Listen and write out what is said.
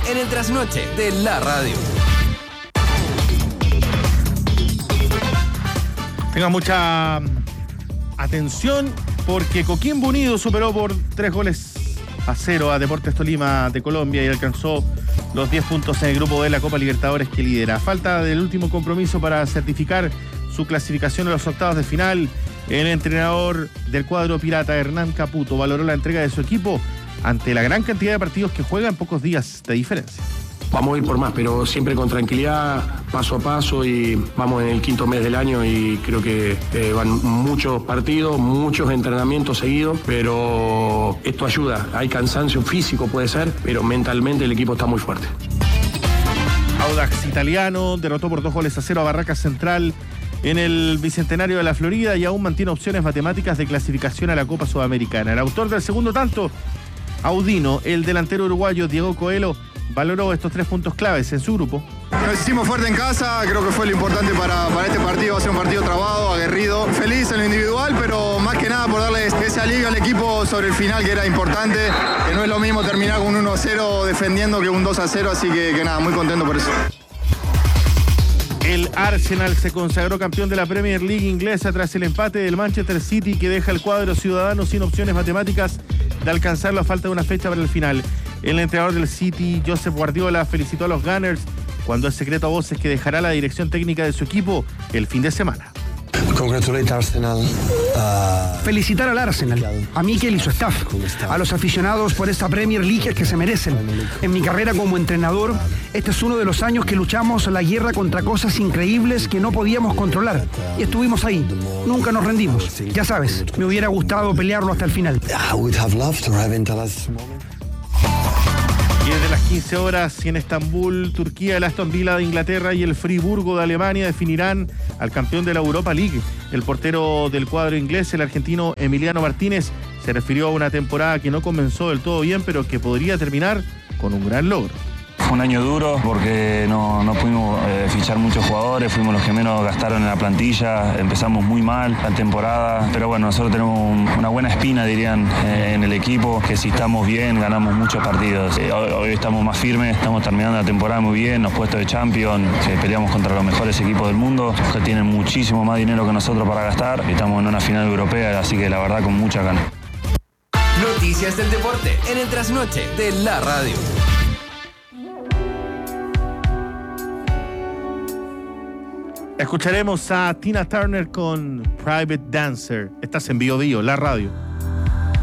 en el trasnoche de la radio. Tenga mucha atención porque Coquimbo Unido superó por 3-0 a Deportes Tolima de Colombia y alcanzó los 10 puntos en el grupo de la Copa Libertadores que lidera. A falta del último compromiso para certificar su clasificación a los octavos de final, el entrenador del cuadro pirata, Hernán Caputo, valoró la entrega de su equipo ante la gran cantidad de partidos que juega en pocos días de diferencia. Vamos a ir por más, pero siempre con tranquilidad, paso a paso, y vamos en el quinto mes del año y creo que van muchos partidos, muchos entrenamientos seguidos, pero esto ayuda. Hay cansancio físico, puede ser, pero mentalmente el equipo está muy fuerte. Audax Italiano derrotó por 2-0 a Barracas Central en el Bicentenario de la Florida y aún mantiene opciones matemáticas de clasificación a la Copa Sudamericana. El autor del segundo tanto, Audino, el delantero uruguayo Diego Coelho, valoró estos 3 puntos claves en su grupo. Nos hicimos fuerte en casa, creo que fue lo importante para este partido. Va a ser un partido trabado, aguerrido, feliz en lo individual, pero más que nada por darle ese alivio al equipo sobre el final, que era importante, que no es lo mismo terminar con un 1-0 defendiendo que un 2-0, así que nada, muy contento por eso. El Arsenal se consagró campeón de la Premier League inglesa tras el empate del Manchester City, que deja el cuadro ciudadano sin opciones matemáticas de alcanzarlo a falta de una fecha para el final. El entrenador del City, Josep Guardiola, felicitó a los Gunners cuando es secreto a voces que dejará la dirección técnica de su equipo el fin de semana. Felicitar al Arsenal, a Mikel y su staff, a los aficionados por esta Premier League que se merecen. En mi carrera como entrenador, este es uno de los años que luchamos la guerra contra cosas increíbles que no podíamos controlar. Y estuvimos ahí, nunca nos rendimos. Ya sabes, me hubiera gustado pelearlo hasta el final. Y desde las 15 horas en Estambul, Turquía, el Aston Villa de Inglaterra y el Friburgo de Alemania definirán al campeón de la Europa League. El portero del cuadro inglés, el argentino Emiliano Martínez, se refirió a una temporada que no comenzó del todo bien, pero que podría terminar con un gran logro. Fue un año duro porque no pudimos fichar muchos jugadores, fuimos los que menos gastaron en la plantilla, empezamos muy mal la temporada, pero bueno, nosotros tenemos una buena espina, dirían, en el equipo, que si estamos bien ganamos muchos partidos. Hoy estamos más firmes, estamos terminando la temporada muy bien, los puestos de Champions, peleamos contra los mejores equipos del mundo, que tienen muchísimo más dinero que nosotros para gastar, estamos en una final europea, así que la verdad con mucha ganas. Noticias del deporte en el trasnoche de la radio. Escucharemos a Tina Turner con Private Dancer. Estás en Bio Bio, la radio.